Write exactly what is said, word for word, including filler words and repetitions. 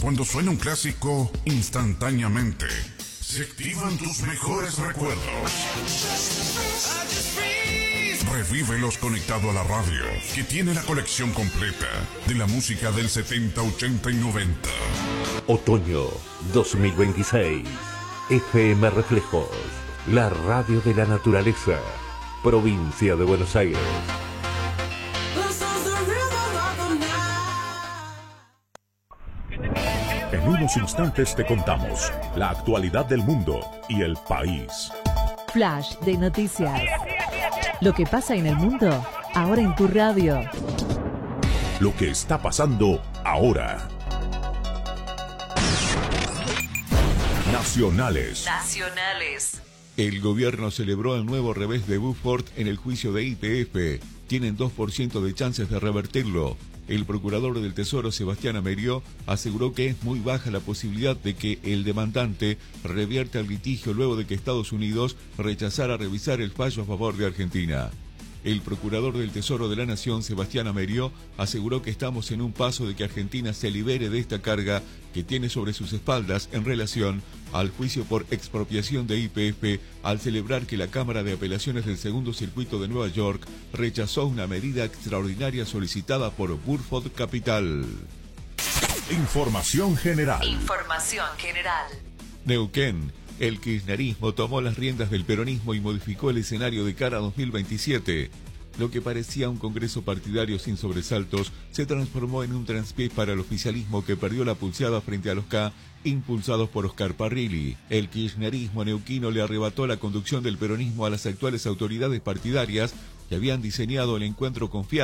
Cuando suena un clásico, instantáneamente se activan tus mejores recuerdos. Revívelos conectado a la radio, que tiene la colección completa de la música del setenta, ochenta y noventa. Otoño dos mil veintiséis. F M Reflejos, la radio de la naturaleza, provincia de Buenos Aires. En unos instantes te contamos la actualidad del mundo y el país. Flash de noticias. Lo que pasa en el mundo, ahora en tu radio. Lo que está pasando ahora. Nacionales. Nacionales. El gobierno celebró el nuevo revés de Buford en el juicio de Y P F. Tienen dos por ciento de chances de revertirlo. El procurador del Tesoro, Sebastián Amerió, aseguró que es muy baja la posibilidad de que el demandante revierta el litigio luego de que Estados Unidos rechazara revisar el fallo a favor de Argentina. El procurador del Tesoro de la Nación, Sebastián Amerió, aseguró que estamos en un paso de que Argentina se libere de esta carga que tiene sobre sus espaldas en relación al juicio por expropiación de Y P F, al celebrar que la Cámara de Apelaciones del Segundo Circuito de Nueva York rechazó una medida extraordinaria solicitada por Burford Capital. Información general. Información general. Neuquén. El kirchnerismo tomó las riendas del peronismo y modificó el escenario de cara a dos mil veintisiete. Lo que parecía un congreso partidario sin sobresaltos se transformó en un traspié para el oficialismo que perdió la pulseada frente a los K, impulsados por Oscar Parrilli. El kirchnerismo neuquino le arrebató la conducción del peronismo a las actuales autoridades partidarias que habían diseñado el encuentro confiable